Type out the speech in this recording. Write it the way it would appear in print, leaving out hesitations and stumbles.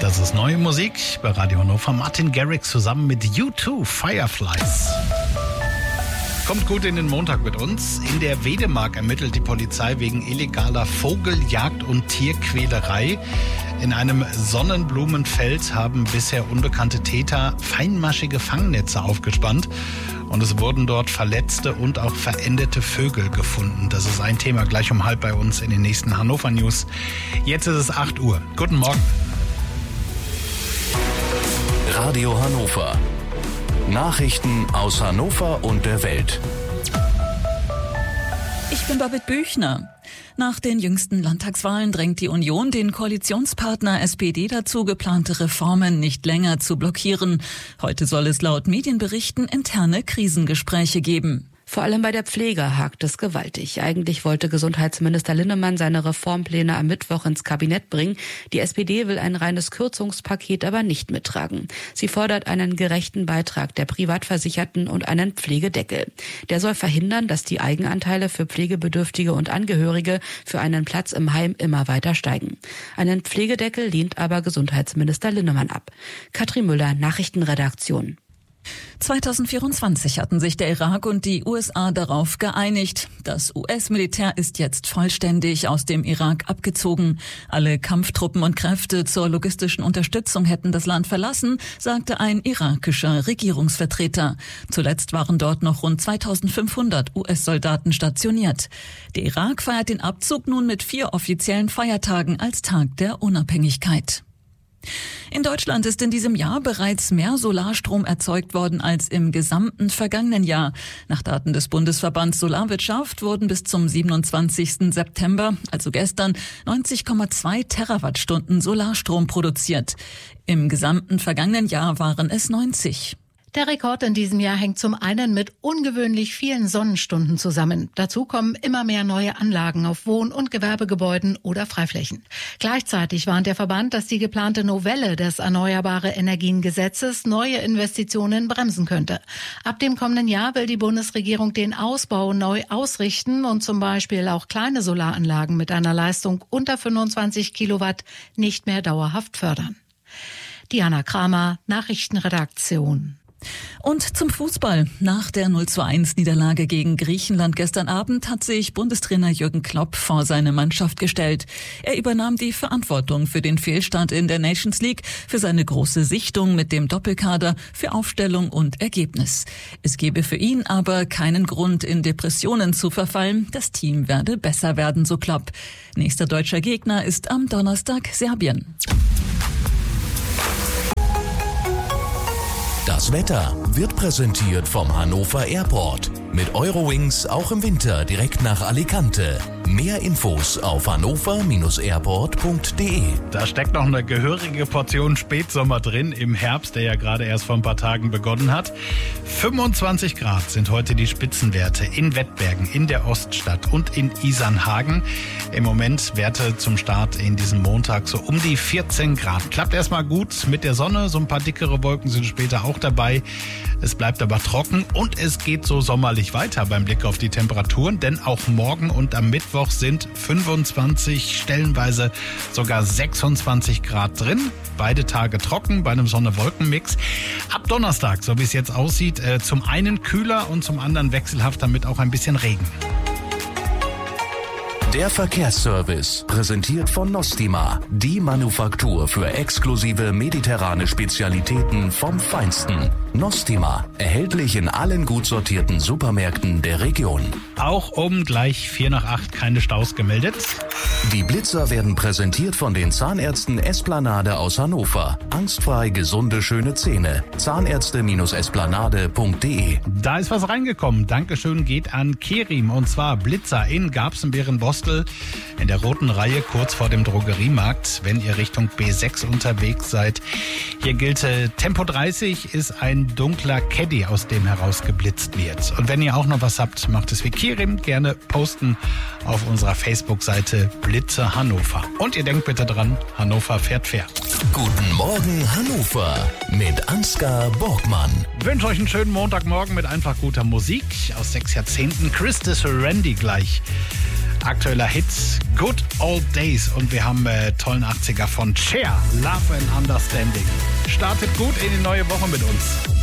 Das ist neue Musik bei Radio Hannover. Martin Garrix zusammen mit U2, Fireflies. Kommt gut in den Montag mit uns. In der Wedemark ermittelt die Polizei wegen illegaler Vogeljagd und Tierquälerei. In einem Sonnenblumenfeld haben bisher unbekannte Täter feinmaschige Fangnetze aufgespannt. Und es wurden dort verletzte und auch verendete Vögel gefunden. Das ist ein Thema gleich um 12 bei uns in den nächsten Hannover News. Jetzt ist es 8 Uhr. Guten Morgen. Radio Hannover. Nachrichten aus Hannover und der Welt. Ich bin Babette Büchner. Nach den jüngsten Landtagswahlen drängt die Union den Koalitionspartner SPD dazu, geplante Reformen nicht länger zu blockieren. Heute soll es laut Medienberichten interne Krisengespräche geben. Vor allem bei der Pflege hakt es gewaltig. Eigentlich wollte Gesundheitsminister Linnemann seine Reformpläne am Mittwoch ins Kabinett bringen. Die SPD will ein reines Kürzungspaket aber nicht mittragen. Sie fordert einen gerechten Beitrag der Privatversicherten und einen Pflegedeckel. Der soll verhindern, dass die Eigenanteile für Pflegebedürftige und Angehörige für einen Platz im Heim immer weiter steigen. Einen Pflegedeckel lehnt aber Gesundheitsminister Linnemann ab. Katrin Müller, Nachrichtenredaktion. 2024 hatten sich der Irak und die USA darauf geeinigt. Das US-Militär ist jetzt vollständig aus dem Irak abgezogen. Alle Kampftruppen und Kräfte zur logistischen Unterstützung hätten das Land verlassen, sagte ein irakischer Regierungsvertreter. Zuletzt waren dort noch rund 2500 US-Soldaten stationiert. Der Irak feiert den Abzug nun mit 4 offiziellen Feiertagen als Tag der Unabhängigkeit. In Deutschland ist in diesem Jahr bereits mehr Solarstrom erzeugt worden als im gesamten vergangenen Jahr. Nach Daten des Bundesverbands Solarwirtschaft wurden bis zum 27. September, also gestern, 90,2 Terawattstunden Solarstrom produziert. Im gesamten vergangenen Jahr waren es 90. Der Rekord in diesem Jahr hängt zum einen mit ungewöhnlich vielen Sonnenstunden zusammen. Dazu kommen immer mehr neue Anlagen auf Wohn- und Gewerbegebäuden oder Freiflächen. Gleichzeitig warnt der Verband, dass die geplante Novelle des Erneuerbare Energien-Gesetzes neue Investitionen bremsen könnte. Ab dem kommenden Jahr will die Bundesregierung den Ausbau neu ausrichten und zum Beispiel auch kleine Solaranlagen mit einer Leistung unter 25 Kilowatt nicht mehr dauerhaft fördern. Diana Kramer, Nachrichtenredaktion. Und zum Fußball. Nach der 0:1 Niederlage gegen Griechenland gestern Abend hat sich Bundestrainer Jürgen Klopp vor seine Mannschaft gestellt. Er übernahm die Verantwortung für den Fehlstart in der Nations League, für seine große Sichtung mit dem Doppelkader, für Aufstellung und Ergebnis. Es gebe für ihn aber keinen Grund, in Depressionen zu verfallen. Das Team werde besser werden, so Klopp. Nächster deutscher Gegner ist am Donnerstag Serbien. Das Wetter wird präsentiert vom Hannover Airport. Mit Eurowings auch im Winter direkt nach Alicante. Mehr Infos auf hannover-airport.de. Da steckt noch eine gehörige Portion Spätsommer drin im Herbst, der ja gerade erst vor ein paar Tagen begonnen hat. 25 Grad sind heute die Spitzenwerte in Wettbergen, in der Oststadt und in Isernhagen. Im Moment Werte zum Start in diesem Montag so um die 14 Grad. Klappt erstmal gut mit der Sonne, so ein paar dickere Wolken sind später auch dabei. Es bleibt aber trocken und es geht so sommerlich weiter beim Blick auf die Temperaturen, denn auch morgen und am Mittwoch sind 25, stellenweise sogar 26 Grad drin. Beide Tage trocken bei einem Sonne-Wolken-Mix. Ab Donnerstag, so wie es jetzt aussieht, zum einen kühler und zum anderen wechselhaft, damit auch ein bisschen Regen. Der Verkehrsservice, präsentiert von Nostima, die Manufaktur für exklusive mediterrane Spezialitäten vom Feinsten. Nostima, erhältlich in allen gut sortierten Supermärkten der Region. Auch um gleich 7:45 keine Staus gemeldet. Die Blitzer werden präsentiert von den Zahnärzten Esplanade aus Hannover. Angstfrei gesunde, schöne Zähne. Zahnärzte-esplanade.de. Da ist was reingekommen. Dankeschön geht an Kerim, und zwar Blitzer in Garbsenbeeren-Bostel in der roten Reihe kurz vor dem Drogeriemarkt, wenn ihr Richtung B6 unterwegs seid. Hier gilt Tempo 30 ist ein dunkler Caddy, aus dem heraus geblitzt wird. Und wenn ihr auch noch was habt, macht es wie Kerim, gerne posten auf unserer Facebook-Seite Blitzer Hannover. Und ihr denkt bitte dran, Hannover fährt fair. Guten Morgen Hannover mit Ansgar Borgmann. Ich wünsche euch einen schönen Montagmorgen mit einfach guter Musik aus 6 Jahrzehnten. Chris de Serendi gleich aktueller Hit Good Old Days und wir haben tollen 80er von Cher, Love and Understanding. Startet gut in die neue Woche mit uns.